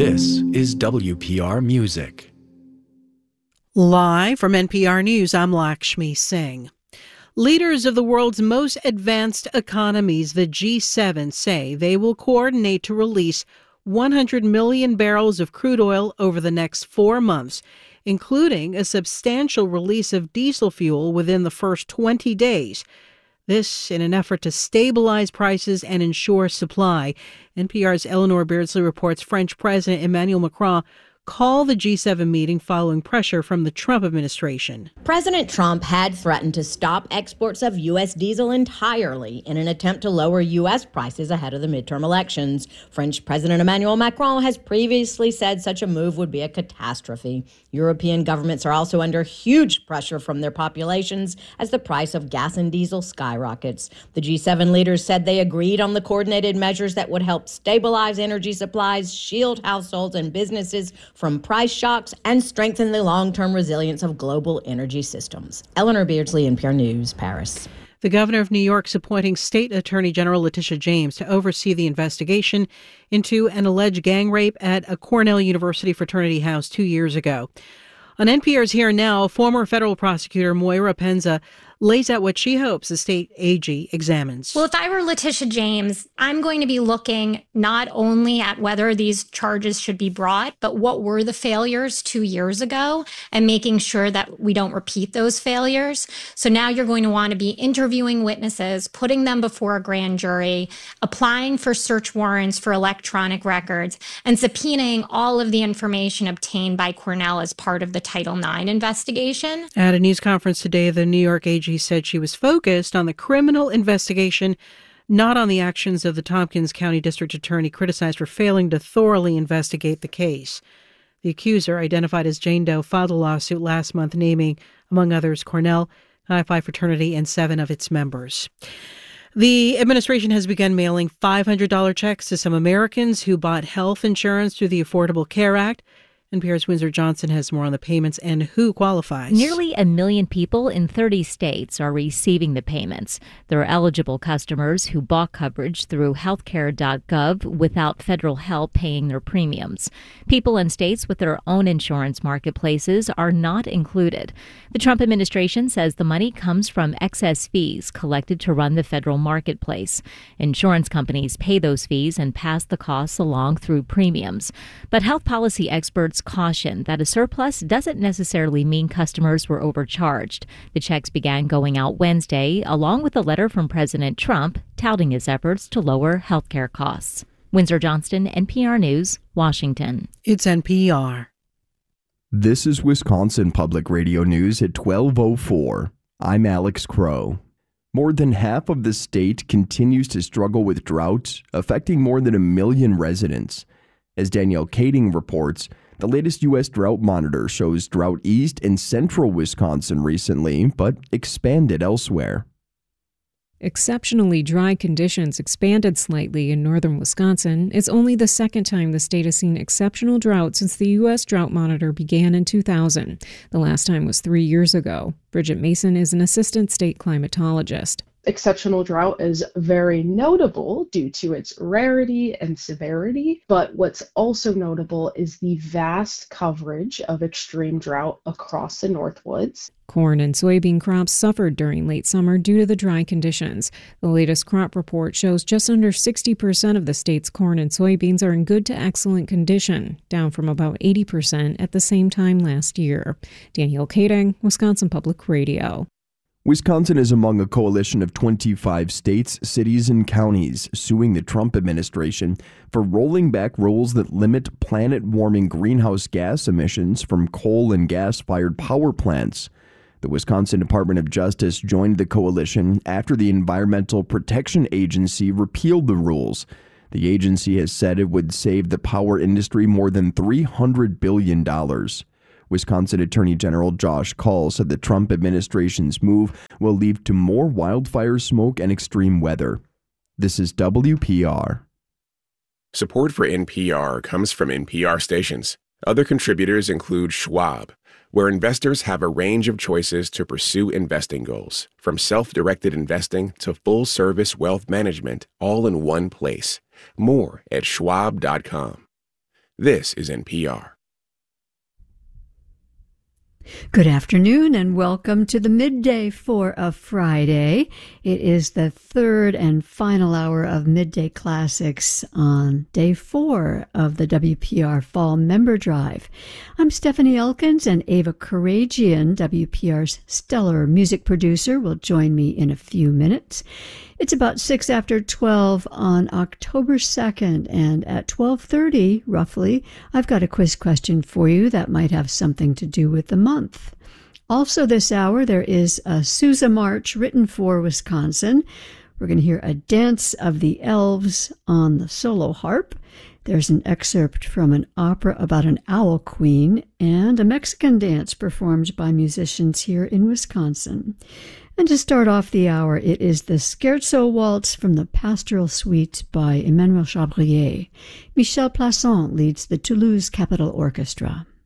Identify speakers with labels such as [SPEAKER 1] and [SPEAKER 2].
[SPEAKER 1] This is WPR Music.
[SPEAKER 2] Live from NPR News, I'm Lakshmi Singh. Leaders of the world's most advanced economies, the G7, say they will coordinate to release 100 million barrels of crude oil over the next 4 months, including a substantial release of diesel fuel within the first 20 days. This in an effort to stabilize prices and ensure supply. NPR's Eleanor Beardsley reports French President Emmanuel Macron called the G7 meeting following pressure from the Trump administration.
[SPEAKER 3] President Trump had threatened to stop exports of U.S. diesel entirely in an attempt to lower U.S. prices ahead of the midterm elections. French President Emmanuel Macron has previously said such a move would be a catastrophe. European governments are also under huge pressure from their populations as the price of gas and diesel skyrockets. The G7 leaders said they agreed on the coordinated measures that would help stabilize energy supplies, shield households and businesses from price shocks, and strengthen the long-term resilience of global energy systems. Eleanor Beardsley, NPR News, Paris.
[SPEAKER 2] The governor of New York's appointing State Attorney General Letitia James to oversee the investigation into an alleged gang rape at a Cornell University fraternity house 2 years ago. On NPR's Here and Now, former federal prosecutor Moira Penza lays out what she hopes the state AG examines.
[SPEAKER 4] Well, if I were Letitia James, I'm going to be looking not only at whether these charges should be brought, but what were the failures 2 years ago and making sure that we don't repeat those failures. So now you're going to want to be interviewing witnesses, putting them before a grand jury, applying for search warrants for electronic records, and subpoenaing all of the information obtained by Cornell as part of the Title IX investigation.
[SPEAKER 2] At a news conference today, the New York AG said she was focused on the criminal investigation, not on the actions of the Tompkins County District Attorney criticized for failing to thoroughly investigate the case. The accuser, identified as Jane Doe, filed a lawsuit last month naming, among others, Cornell, Chi Phi fraternity, and 7 of its members. The administration has begun mailing $500 checks to some Americans who bought health insurance through the Affordable Care Act. NPR's Windsor Johnson has more on the payments and who qualifies.
[SPEAKER 5] Nearly 1 million people in 30 states are receiving the payments. There are eligible customers who bought coverage through healthcare.gov without federal help paying their premiums. People in states with their own insurance marketplaces are not included. The Trump administration says the money comes from excess fees collected to run the federal marketplace. Insurance companies pay those fees and pass the costs along through premiums. But health policy experts caution that a surplus doesn't necessarily mean customers were overcharged. The checks began going out Wednesday, along with a letter from President Trump touting his efforts to lower health care costs. Windsor Johnston, NPR News, Washington.
[SPEAKER 2] It's NPR.
[SPEAKER 6] This is Wisconsin Public Radio News at 12:04. I'm Alex Crow. More than half of the state continues to struggle with drought, affecting more than 1 million residents. As Danielle Kading reports, the latest U.S. Drought Monitor shows drought eased in central Wisconsin recently, but expanded elsewhere.
[SPEAKER 7] Exceptionally dry conditions expanded slightly in northern Wisconsin. It's only the second time the state has seen exceptional drought since the U.S. Drought Monitor began in 2000. The last time was 3 years ago. Bridget Mason is an assistant state climatologist.
[SPEAKER 8] Exceptional drought is very notable due to its rarity and severity, but what's also notable is the vast coverage of extreme drought across the Northwoods.
[SPEAKER 7] Corn and soybean crops suffered during late summer due to the dry conditions. The latest crop report shows just under 60% of the state's corn and soybeans are in good to excellent condition, down from about 80% at the same time last year. Danielle Kading, Wisconsin Public Radio.
[SPEAKER 6] Wisconsin is among a coalition of 25 states, cities, and counties suing the Trump administration for rolling back rules that limit planet-warming greenhouse gas emissions from coal and gas-fired power plants. The Wisconsin Department of Justice joined the coalition after the Environmental Protection Agency repealed the rules. The agency has said it would save the power industry more than $300 billion. Wisconsin Attorney General Josh Kaul said the Trump administration's move will lead to more wildfire smoke and extreme weather. This is WPR.
[SPEAKER 9] Support for NPR comes from NPR stations. Other contributors include Schwab, where investors have a range of choices to pursue investing goals, from self-directed investing to full-service wealth management, all in one place. More at schwab.com. This is NPR.
[SPEAKER 10] Good afternoon and welcome to the midday for a Friday. It is the third and final hour of Midday Classics on day 4 of the WPR Fall Member Drive. I'm Stephanie Elkins, and Ava Karagian, WPR's stellar music producer, will join me in a few minutes. It's about 6 after 12 on October 2nd, and at 12:30, roughly, I've got a quiz question for you that might have something to do with the month. Also this hour, there is a Sousa March written for Wisconsin. We're going to hear a dance of the elves on the solo harp. There's an excerpt from an opera about an owl queen, and a Mexican dance performed by musicians here in Wisconsin. And to start off the hour, it is the Scherzo Waltz from the Pastoral Suite by Emmanuel Chabrier. Michel Plasson leads the Toulouse Capitol Orchestra.